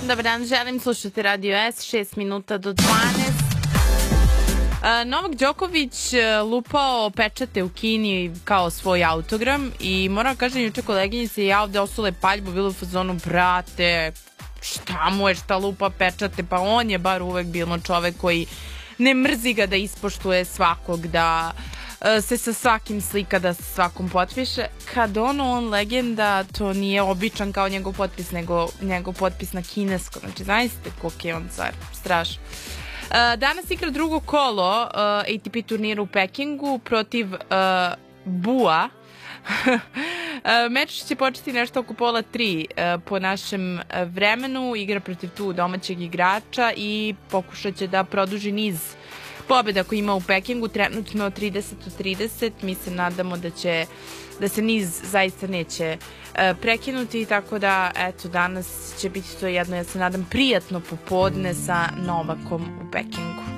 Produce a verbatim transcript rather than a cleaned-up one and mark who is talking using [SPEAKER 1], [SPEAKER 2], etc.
[SPEAKER 1] dobar dan, želim slušati Radio S, šest minuta do dvanaest. Novak Đoković lupao pečate u Kini kao svoj autogram i moram kažem, juče koleginice i ja ovde osule paljbu, bilo u fazonu, brate, šta mu je, šta lupa pečate, pa on je bar uvek bilo čovek koji ne mrzi ga da ispoštuje svakog, da se sa svakim slika, da se svakom potpiše. Kad ono, on legenda, to nije običan kao njegov potpis, nego njegov potpis na kineskom. Znači, znaiste koliko je on car, strašno. Danas igra drugo kolo A T P turnira u Pekingu protiv Bua. Meč će početi nešto oko pola tri po našem vremenu. Igra protiv tu domaćeg igrača i pokušat će da produži niz pobjeda koji ima u Pekingu, trenutno trideset od trideset. Mi se nadamo da će da se niz zaista neće prekinuti, tako da eto, danas će biti to jedno, ja se nadam, prijatno popodne sa Novakom u Pekingu.